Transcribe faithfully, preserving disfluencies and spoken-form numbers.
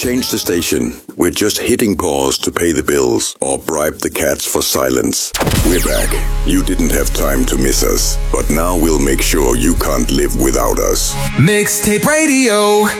change the station. We're just hitting pause to pay the bills or bribe the cats for silence. We're back. You didn't have time to miss us, but now we'll make sure you can't live without us. Mixtape Radio.